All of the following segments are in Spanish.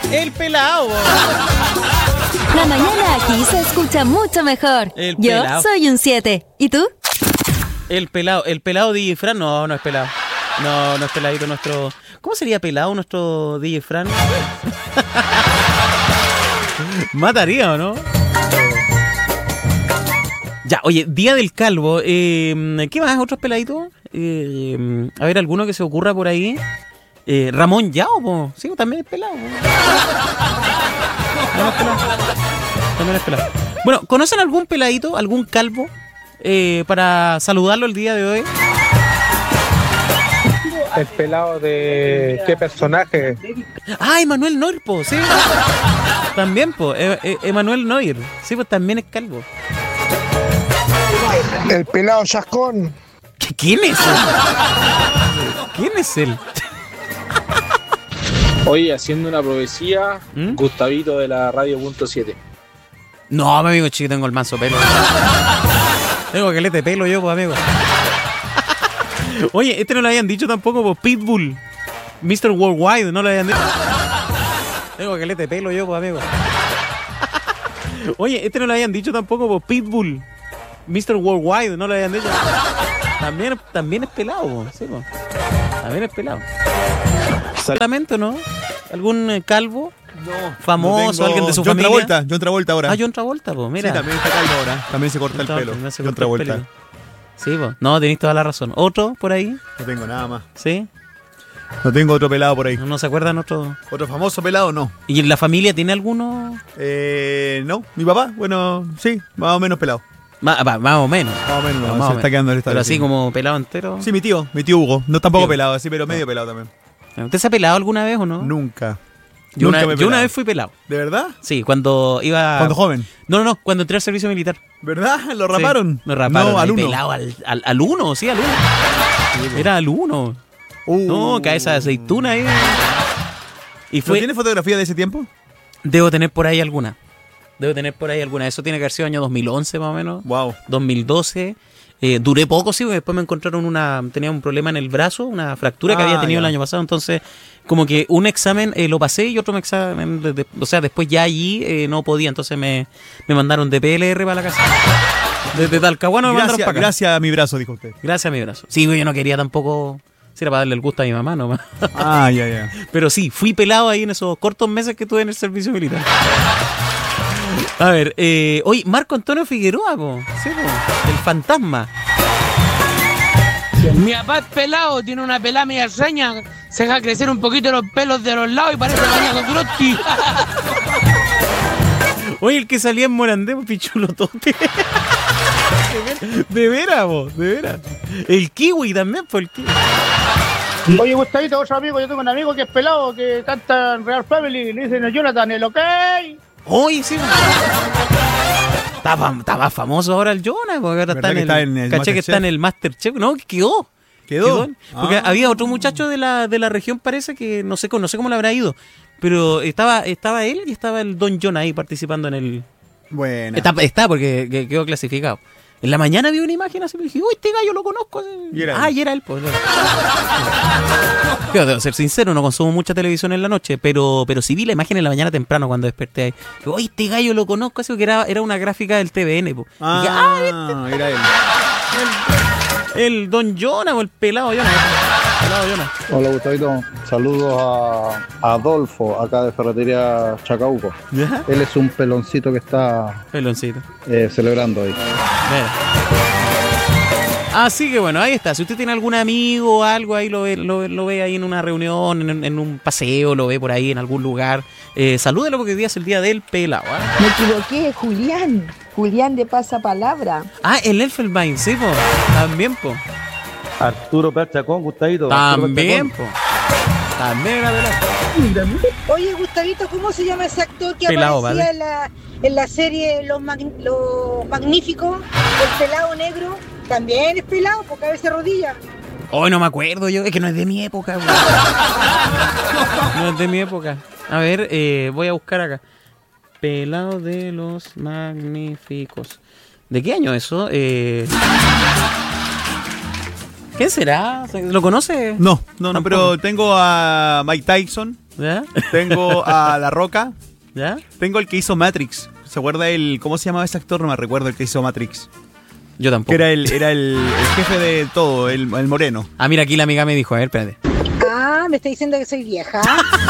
El pelado. La mañana aquí se escucha mucho mejor. El Yo pelao. soy un 7. ¿Y tú? El pelado DJ Fran. No, no es pelado. No, no es peladito nuestro. ¿Cómo sería pelado nuestro DJ Fran? Mataría, ¿o no? Ya, oye, Día del Calvo. ¿Qué más? ¿Otros peladitos? A ver, ¿alguno que se ocurra por ahí? Ramón Yao, po. Sí, también es pelado. También es pelado. Bueno, ¿conocen algún peladito, algún calvo? Para saludarlo el día de hoy. El pelado de qué personaje. Ah, Emanuel Noir, po, sí. También, po. Emanuel Noir. Sí, pues también es calvo. El pelado Chascón. ¿Quién es él? ¿Quién es él? Oye, haciendo una profecía, ¿Mm? Gustavito de la Radio.7. No, mi amigo chico, tengo el manso pelo. Tengo que de pelo yo, pues, amigo. Oye, este no lo habían dicho tampoco, pues, Pitbull. Mr. Worldwide, no lo habían dicho. Tengo que de pelo yo, pues, amigo. Oye, este no lo habían dicho tampoco, pues, Pitbull. Mr. Worldwide, no lo habían dicho. También es pelado, pues, sí, pues. También es pelado. Solamente, ¿no? ¿Algún calvo? No. Famoso, alguien de su John familia. John Travolta ahora. Ah, John Travolta, pues, mira. Sí, también está calvo ahora. También se corta el pelo. También se John corta el Travolta. pelo. Sí, pues. No, tenéis toda la razón. ¿Otro por ahí? No tengo nada más. ¿Sí? No tengo otro pelado por ahí. ¿No se acuerdan otro? ¿Otro famoso pelado? No. ¿Y en la familia tiene alguno? No. Mi papá, bueno, sí, más o menos pelado. Más o menos. Más o menos, Más o se menos. está quedando el Pero así como pelado entero. Sí, mi tío Hugo. No tampoco Tío. pelado, así, pero medio pelado también. ¿Usted se ha pelado alguna vez o no? Nunca. Yo Nunca me he una pelado. vez fui pelado. ¿De verdad? Sí, cuando iba... Cuando joven. No, cuando entré al servicio militar. ¿Verdad? ¿Lo raparon? Sí, me raparon. No, al Y uno. pelado al uno, sí, al uno. Era al uno. No, cabeza de aceituna ahí. Y ¿No fue... tiene fotografía de ese tiempo? Debo tener por ahí alguna. Eso tiene que haber sido año 2011 más o menos. Wow. 2012. Duré poco, sí, porque después me encontraron tenía un problema en el brazo, una fractura que había tenido ya. el año pasado. Entonces, como que un examen lo pasé y otro examen, o sea, después ya allí no podía. Entonces me mandaron de PLR para la casa. Desde Talcahuano me mandaron para acá. Gracias a mi brazo, dijo usted. Gracias a mi brazo. Sí, yo no quería tampoco... Si era para darle el gusto a mi mamá nomás. Ah, ya. Pero sí, fui pelado ahí en esos cortos meses que estuve en el servicio militar. A ver, oye, Marco Antonio Figueroa, po. Sí, po. El fantasma. Mi papá es pelado, tiene una pelada media extraña, se deja crecer un poquito los pelos de los lados y parece bañado con Grotti. Oye, el que salía en Morandé, po, Pichulo Tote. De veras, po, de veras. El Kiwi también, po, el Kiwi. Oye, Gustavito, otro amigo, yo tengo un amigo que es pelado, que canta en Real Family, le dicen a Jonathan, el ok. Oye, sí. Estaba famoso ahora el Jonas, porque ahora está en el caché que está en el Masterchef. No, quedó. Porque había otro muchacho de la región, parece que no sé cómo le habrá ido. Pero estaba él y estaba el Don John ahí participando en el... Bueno. Está porque quedó clasificado. En la mañana vi una imagen así y dije, uy, este gallo lo conozco. Y era y era él. Pues. Yo debo ser sincero, no consumo mucha televisión en la noche, pero sí vi la imagen en la mañana temprano cuando desperté ahí. Digo, uy, este gallo lo conozco, así que era una gráfica del TVN. Pues. Dije, era él. El Don Jonah o el pelado Jonah. Hola Gustavito, saludos a Adolfo, acá de Ferretería Chacauco. ¿Ya? Él es un peloncito que está celebrando hoy. Así que bueno, ahí está. Si usted tiene algún amigo o algo, ahí lo ve ahí en una reunión, en un paseo, lo ve por ahí en algún lugar. Salúdelo porque hoy día es el día del pelado. Me equivoqué, Julián de Pasapalabra. El Elfenbein, sí, po. También, po. Arturo Perchacón, Gustavito. También, po. También era pelado. Oye, Gustavito, ¿cómo se llama ese actor que Pelao, aparecía en la serie Los Magníficos? El pelado negro. También es pelado, porque a veces rodilla. Hoy no me acuerdo yo, es que no es de mi época, güey. No es de mi época. A ver, voy a buscar acá. Pelado de los Magníficos. ¿De qué año eso? ¿Quién será? ¿Lo conoce? No, pero tengo a Mike Tyson. ¿Ya? Tengo a La Roca. ¿Ya? Tengo el que hizo Matrix. ¿Se acuerda cómo se llamaba ese actor? No me recuerdo el que hizo Matrix. Yo tampoco. Que era el jefe de todo, el moreno. Ah, mira, aquí la amiga me dijo, a ver, espérate. Ah, me está diciendo que soy vieja.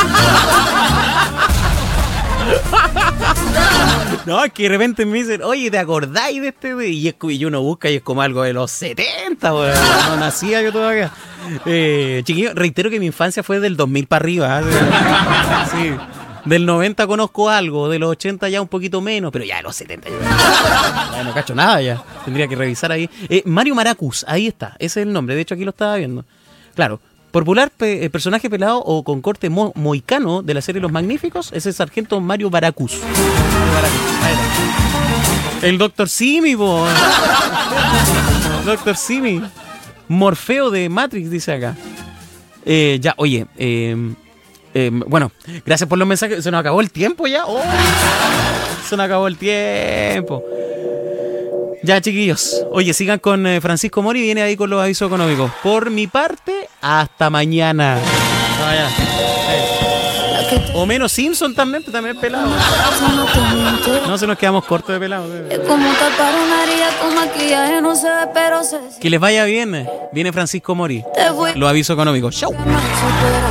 No, es que de repente me dicen, oye, ¿te acordáis de este? Y uno busca y es como algo de los 70, bro. No nacía yo todavía. Chiquillo, reitero que mi infancia fue del 2000 para arriba. Sí. Del 90 conozco algo, de los 80 ya un poquito menos, pero ya de los 70 ya no cacho nada ya. Tendría que revisar ahí. Mario Maracus, ahí está, ese es el nombre, de hecho aquí lo estaba viendo. Claro, popular personaje pelado o con corte moicano de la serie Los Magníficos, es el sargento Mario Baracus. El Dr. Simi, po. Dr. Simi. Morfeo de Matrix, dice acá. Ya, oye, bueno, gracias por los mensajes. Se nos acabó el tiempo ya. Oh, se nos acabó el tiempo. Ya, chiquillos. Oye, sigan con Francisco Mori. Viene ahí con los avisos económicos. Por mi parte, hasta mañana. O menos Simpson también es pelado. No se nos quedamos cortos de pelado. Es como tapar una herida con maquillaje, no se ve, pero se... Que les vaya bien. Viene Francisco Mori. Los avisos económicos. Chau.